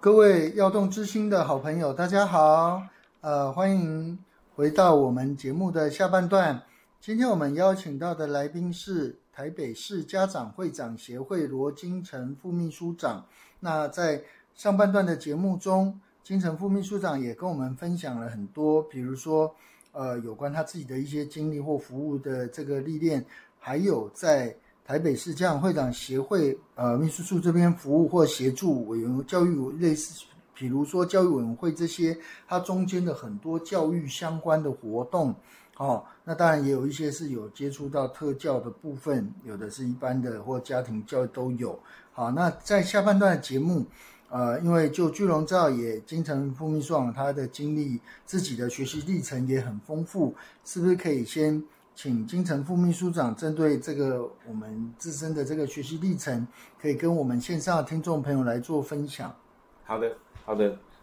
各位耀动之星的好朋友，大家好，欢迎回到我们节目的下半段。今天我们邀请到的来宾是台北市家长会长协会罗金城副秘书长。那在上半段的节目中，金城副秘书长也跟我们分享了很多，比如说有关他自己的一些经历或服务的这个历练，还有在台北市家长会长协会秘书处这边服务或协助委员教育类似，比如说教育委员会这些，它中间的很多教育相关的活动那当然也有一些是有接触到特教的部分，有的是一般的或家庭教育都有。好，那在下半段的节目因为就巨龙照也金城副秘书长他的经历，自己的学习历程也很丰富，是不是可以先请金城副秘书长针对这个我们自身的这个学习历程，可以跟我们线上的听众朋友来做分享？ 好的，